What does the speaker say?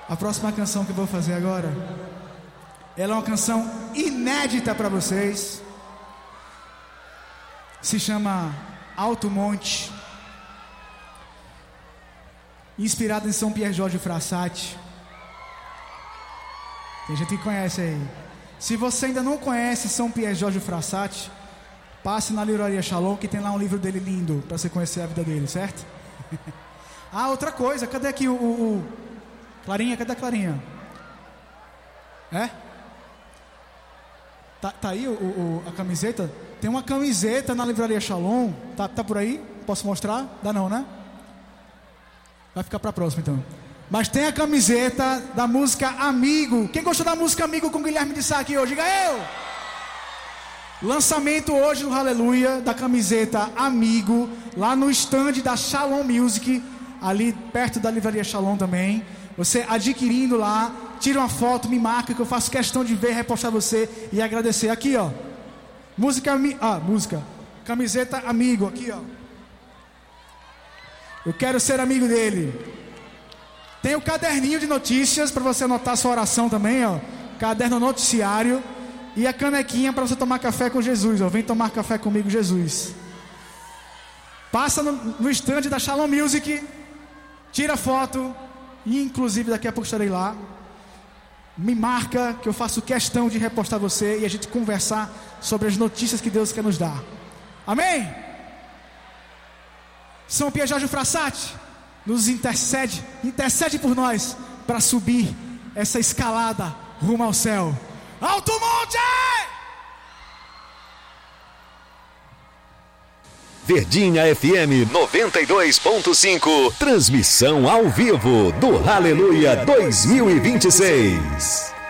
A próxima canção que eu vou fazer agora, ela é uma canção inédita para vocês. Se chama Alto Monte, inspirada em São Pier Giorgio Frassati. Tem gente que conhece aí. Se você ainda não conhece São Pier Giorgio Frassati, passe na Livraria Shalom, que tem lá um livro dele lindo para você conhecer a vida dele, certo? Ah, outra coisa, cadê aqui o Clarinha, cadê a Clarinha? É? Tá aí a camiseta? Tem uma camiseta na Livraria Shalom. Tá por aí? Posso mostrar? Dá não, né? Vai ficar pra próxima então. Mas tem a camiseta da música Amigo. Quem gostou da música Amigo com Guilherme de Sá aqui hoje? Diga eu! Lançamento hoje no Aleluia da camiseta Amigo, lá no stand da Shalom Music, ali perto da Livraria Shalom também. Você adquirindo lá, tira uma foto, me marca, que eu faço questão de ver, repostar você e agradecer. Aqui, ó. Música. Camiseta Amigo, aqui, ó. Eu quero ser amigo dele. Tem o caderninho de notícias para você anotar sua oração também, ó. Caderno noticiário. E a canequinha para você tomar café com Jesus, ó. Vem tomar café comigo, Jesus. Passa no stand da Shalom Music, tira foto. E inclusive daqui a pouco estarei lá. Me marca, que eu faço questão de repostar você e a gente conversar sobre as notícias que Deus quer nos dar. Amém? São Pier Giorgio Frassati nos intercede por nós para subir essa escalada rumo ao céu. Alto Monte! Verdinha FM 92.5. Transmissão ao vivo do Aleluia 2026.